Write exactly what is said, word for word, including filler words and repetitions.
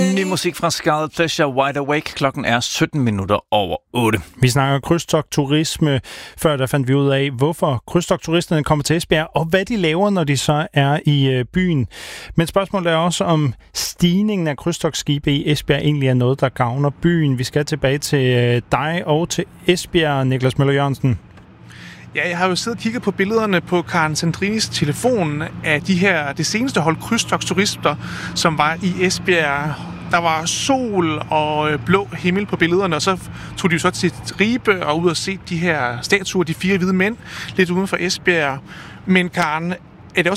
Ny musik fra Scarlet Pleasure, Wide Awake. Klokken er sytten minutter over otte. Vi snakker krydstogtturisme. Før der fandt vi ud af, hvorfor krydstogtturisterne kommer til Esbjerg, og hvad de laver, når de så er i byen. Men spørgsmålet er også, om stigningen af krydstogtskibe i Esbjerg egentlig er noget, der gavner byen. Vi skal tilbage til dig og til Esbjerg, Niklas Møller Jørgensen. Ja, jeg har jo siddet og kigget på billederne på Karen Sandrinis telefon af de her, det seneste hold krydstogtturister, som var i Esbjerg. Der var sol og blå himmel på billederne, og så tog de jo så til Ribe og ud og se de her statuer, de fire hvide mænd, lidt uden for Esbjerg. Men Karen,